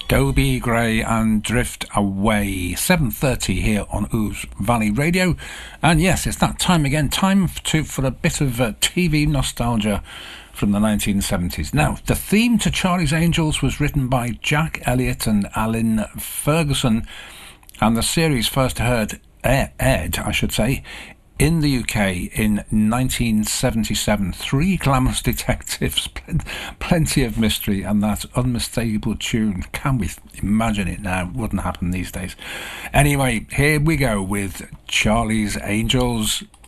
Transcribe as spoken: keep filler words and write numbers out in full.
Dobie Gray and Drift Away. seven thirty here on Ouse Valley Radio. And yes, it's that time again. Time to, for a bit of uh, T V nostalgia from the nineteen seventies. Now, the theme to Charlie's Angels was written by Jack Elliott and Alan Ferguson. And the series first heard, aired, I should say, in the U K in nineteen seventy-seven. Three glamorous detectives, plenty of mystery, and that unmistakable tune. Can we imagine it now? Wouldn't happen these days. Anyway, here we go with Charlie's Angels.